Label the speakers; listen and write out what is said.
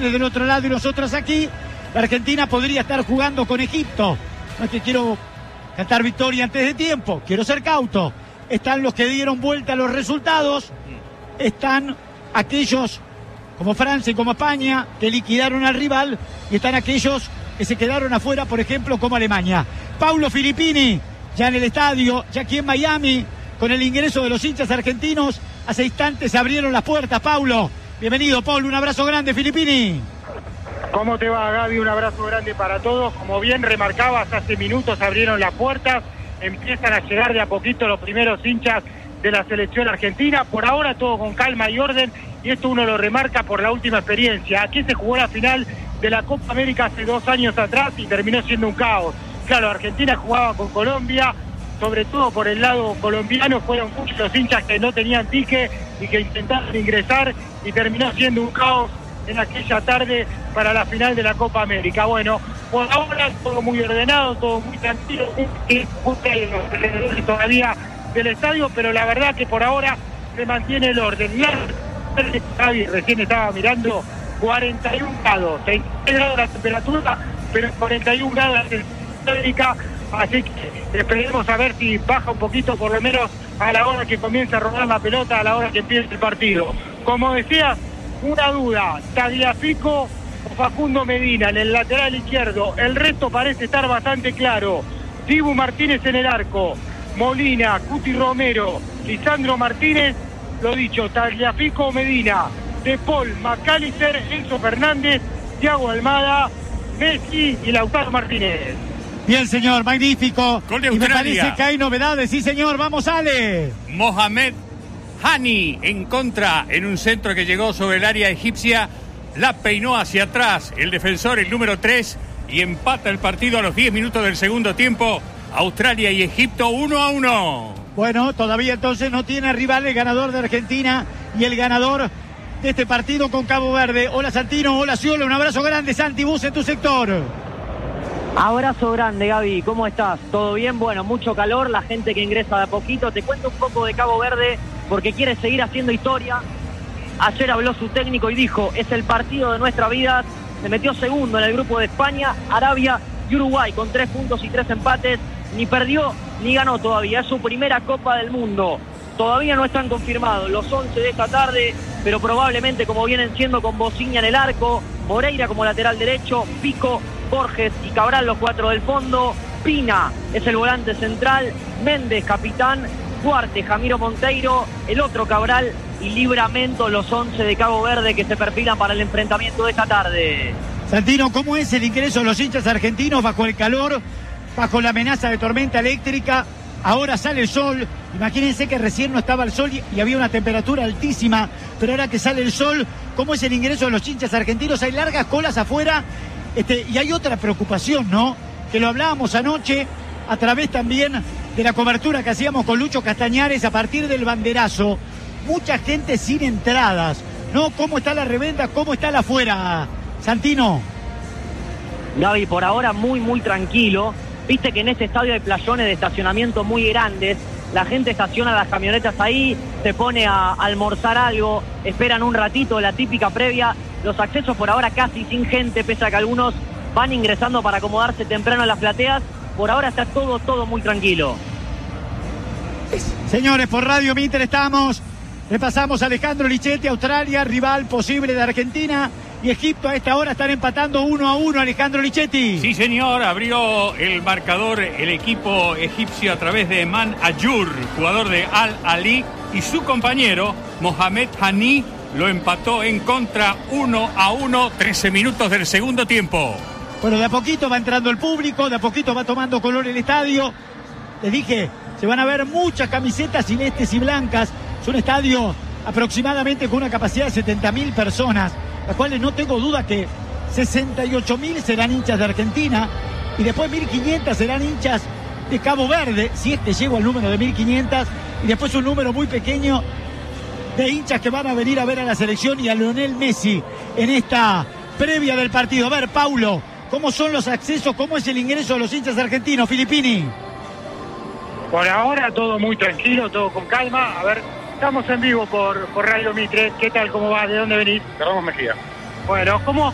Speaker 1: ustedes del otro lado y nosotros aquí, la Argentina podría estar jugando con Egipto. No es que quiero cantar victoria antes de tiempo, quiero ser cauto. Están los que dieron vuelta a los resultados, están aquellos como Francia y como España que liquidaron al rival, y están aquellos que se quedaron afuera, por ejemplo, como Alemania. Paulo Filippini, ya en el estadio, ya aquí en Miami, con el ingreso de los hinchas argentinos. Hace instantes se abrieron las puertas. Paulo, bienvenido. Paulo, un abrazo grande. Filippini.
Speaker 2: ¿Cómo te va, Gaby? Un abrazo grande para todos. Como bien remarcabas, hace minutos abrieron las puertas, empiezan a llegar de a poquito los primeros hinchas de la selección argentina. Por ahora todo con calma y orden, y esto uno lo remarca por la última experiencia. Aquí se jugó la final de la Copa América hace 2 años atrás y terminó siendo un caos. Claro, Argentina jugaba con Colombia, sobre todo por el lado colombiano, fueron muchos los hinchas que no tenían ticket y que intentaron ingresar, y terminó siendo un caos en aquella tarde para la final de la Copa América. Bueno, por ahora todo muy ordenado, todo muy tranquilo, todavía del estadio, pero la verdad que por ahora se mantiene el orden. Javi recién estaba mirando 41 grados, 36 grados la temperatura, pero 41 grados la temperatura, así que esperemos a ver si baja un poquito, por lo menos a la hora que comienza a rodar la pelota, a la hora que empiece el partido. Como decía, una duda, Tagliafico o Facundo Medina en el lateral izquierdo. El resto parece estar bastante claro. Dibu Martínez en el arco, Molina, Cuti Romero, Lisandro Martínez, lo dicho, Tagliafico o Medina, De Paul, McAllister, Enzo Fernández, Thiago Almada, Messi y Lautaro Martínez.
Speaker 1: Bien, señor, magnífico.
Speaker 3: Gol de
Speaker 1: y me
Speaker 3: Australia.
Speaker 1: parece que hay novedades. Sí, señor, vamos, Ale.
Speaker 3: Mohamed Hani en contra, en un centro que llegó sobre el área egipcia, la peinó hacia atrás el defensor, el número 3, y empata el partido a los 10 minutos del segundo tiempo. Australia y Egipto 1-1.
Speaker 1: Bueno, todavía entonces no tiene rival el ganador de Argentina y el ganador de este partido con Cabo Verde. Hola, Santino, hola, Ciola, un abrazo grande. Santi, Bus en tu sector.
Speaker 4: Abrazo grande, Gaby, ¿cómo estás? ¿Todo bien? Bueno, mucho calor, la gente que ingresa de a poquito. Te cuento un poco de Cabo Verde porque quiere seguir haciendo historia. Ayer habló su técnico y dijo, es el partido de nuestra vida. Se metió segundo en el grupo de España, Arabia y Uruguay con 3 puntos y 3 empates. Ni perdió ni ganó todavía, es su primera Copa del Mundo. Todavía no están confirmados los 11 de esta tarde, pero probablemente, como vienen siendo, con Bociña en el arco, Moreira como lateral derecho, Pico, Borges y Cabral los 4 del fondo, Pina es el volante central, Méndez capitán, Duarte, Jamiro Monteiro, el otro Cabral y Livramento, los 11 de Cabo Verde que se perfilan para el enfrentamiento de esta tarde.
Speaker 1: Santino, ¿cómo es el ingreso de los hinchas argentinos bajo el calor, bajo la amenaza de tormenta eléctrica? Ahora sale el sol. Imagínense que recién no estaba el sol y había una temperatura altísima, pero ahora que sale el sol, ¿cómo es el ingreso de los hinchas argentinos? Hay largas colas afuera, y hay otra preocupación, ¿no? Que lo hablábamos anoche a través también de la cobertura que hacíamos con Lucho Castañares a partir del banderazo. Mucha gente sin entradas, ¿no? ¿Cómo está la reventa? ¿Cómo está la afuera, Santino?
Speaker 4: Gaby, por ahora muy tranquilo. Viste que en este estadio hay playones de estacionamiento muy grandes. La gente estaciona las camionetas ahí, se pone a almorzar algo, esperan un ratito, la típica previa. Los accesos por ahora casi sin gente, pese a que algunos van ingresando para acomodarse temprano en las plateas. Por ahora está todo muy tranquilo.
Speaker 1: Señores, por Radio Mitre estamos. Repasamos a Alejandro Lichetti, Australia, rival posible de Argentina. Y Egipto a esta hora están empatando 1-1, Alejandro Lichetti.
Speaker 3: Sí, señor, abrió el marcador el equipo egipcio a través de Eman Ayur, jugador de Al Ali, y su compañero Mohamed Hani lo empató en contra 1-1, 13 minutos del segundo tiempo.
Speaker 1: Bueno, de a poquito va entrando el público, de a poquito va tomando color el estadio. Les dije, se van a ver muchas camisetas celestes y blancas. Es un estadio aproximadamente con una capacidad de 70.000 personas, las cuales no tengo duda que 68.000 serán hinchas de Argentina y después 1.500 serán hinchas de Cabo Verde, si es que llego al número de 1.500, y después un número muy pequeño de hinchas que van a venir a ver a la selección y a Lionel Messi en esta previa del partido. A ver, Paulo, ¿cómo son los accesos? ¿Cómo es el ingreso de los hinchas argentinos, Filippini?
Speaker 2: Por ahora todo muy tranquilo, todo con calma. A ver, estamos en vivo por Radio Mitre. ¿Qué tal? ¿Cómo va? ¿De dónde venís?
Speaker 5: Ramos Mejía.
Speaker 2: Bueno, ¿cómo